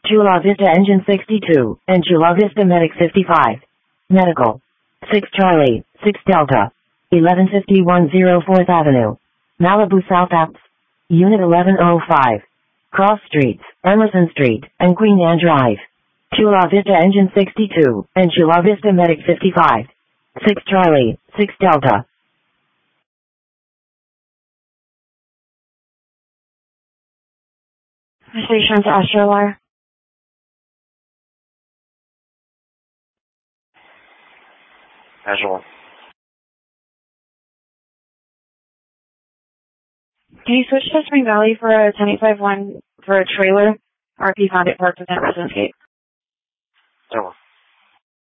Chula Vista Engine 62, and Chula Vista Medic 55. Medical. 6 Charlie, 6 Delta. 1151 04th Avenue. Malibu South Apps. Unit 1105. Cross Streets, Emerson Street, and Queen Anne Drive. Chula Vista Engine 62, and Chula Vista Medic 55. 6 Charlie, 6 Delta. Station to Astrolire. Casual. Can you switch to Spring Valley for a 1051 for a trailer? RP found it parked within Residence Gate. Double.